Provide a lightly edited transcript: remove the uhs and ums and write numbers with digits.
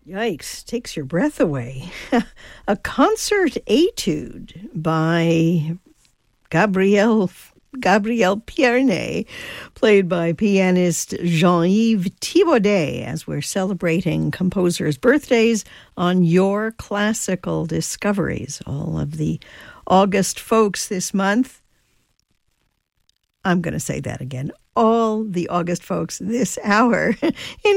Yikes, takes your breath away. A concert etude by Gabriel Pierné, played by pianist Jean-Yves Thibaudet, as we're celebrating composers' birthdays on Your Classical Discoveries. All of the August folks this month. I'm going to say that again. All the August folks this hour,